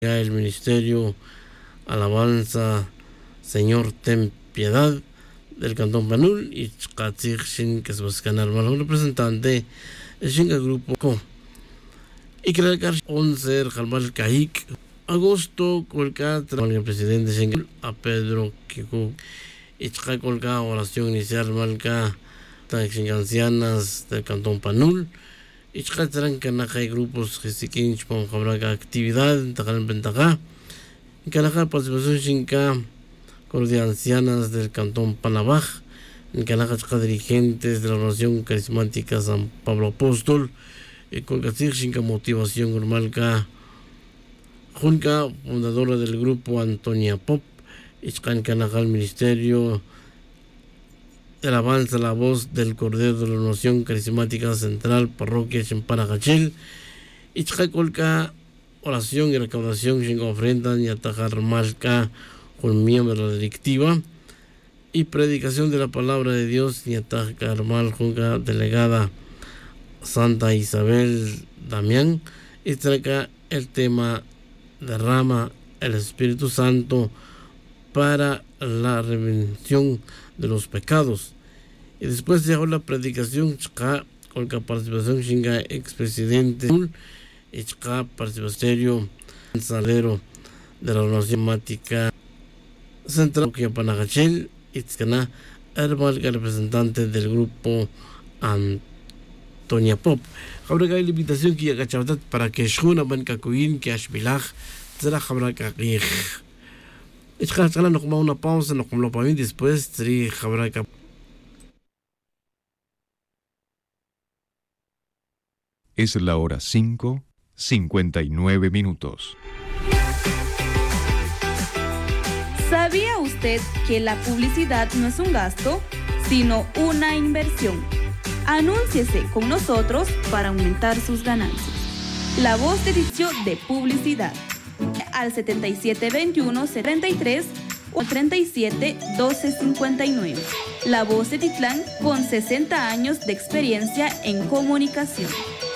el ministerio Alabanza Señor Ten Piedad del Cantón Panul y Chkatzig Shin, que se busca un representante del grupo Co. Y que el 11 Jalbal Kahik agosto colca el presidente Shin a Pedro Kiku y Chka colca oración inicial malca ancianas del Cantón Panul y Chka que hay grupos que se quieren con actividad en Tacal Ventaja y que la participación Shinka de ancianas del Cantón Panabaj, en Canajachka dirigentes de la Oración Carismática San Pablo Apóstol, y con Shinka motivación normal Junca, fundadora del grupo Antonia Pop, y Canajal Ministerio de Alabanza, la voz del Cordero de la Oración Carismática Central, Parroquia Chempanagachel, y Chkakolka, oración y recaudación sin ofrenda y atajar malca con miembro de la directiva y predicación de la palabra de Dios y atajar mal junta delegada Santa Isabel Damián y traga el tema derrama el Espíritu Santo para la redención de los pecados. Y después de la predicación con la participación chinga expresidente y participación salero de la Oración Mática Central que Panagachel y Tzcana Herbal, representante del grupo Antonia Pop. Ahora hay la invitación que ya cachabat para que Shuna Bancacuin que Ashbilach será Habra Kakich. Es que no como una pausa, no como lo para mí después tri Habra. Es la hora 5:59. ¿Sabía usted que la publicidad no es un gasto, sino una inversión? Anúnciese con nosotros para aumentar sus ganancias. La voz de dicho de publicidad al 7721-73 o 37-1259. La voz de Titlán con 60 años de experiencia en comunicación.